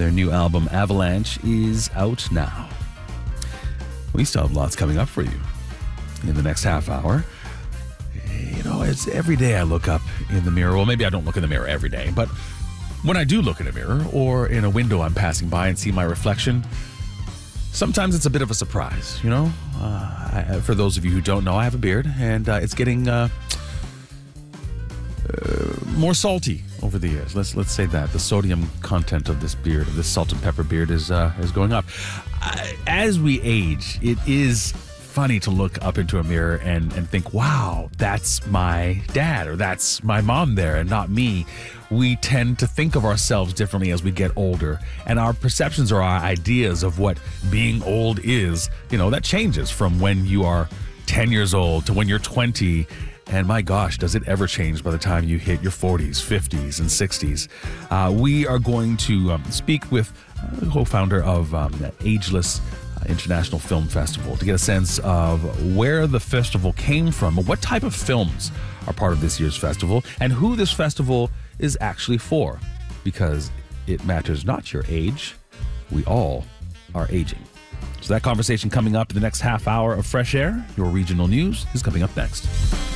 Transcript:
Their new album, Avalanche, is out now. We still have lots coming up for you in the next half hour. You know, it's every day I look up in the mirror. Well, maybe I don't look in the mirror every day, but when I do look in a mirror or in a window I'm passing by and see my reflection, sometimes it's a bit of a surprise, you know? For those of you who don't know, I have a beard, and it's getting more salty over the years. Let's say that. The sodium content of this beard, of this salt and pepper beard, is going up. As we age, it is funny to look up into a mirror and think, wow, that's my dad or that's my mom there and not me. We tend to think of ourselves differently as we get older, and our perceptions or our ideas of what being old is, you know, that changes from when you are 10 years old to when you're 20. And my gosh, does it ever change by the time you hit your 40s, 50s, and 60s. We are going to speak with the co-founder of Ageless International Film Festival to get a sense of where the festival came from, what type of films are part of this year's festival, and who this festival is actually for. Because it matters not your age, we all are aging. So that conversation coming up in the next half hour of Fresh Air. Your regional news is coming up next.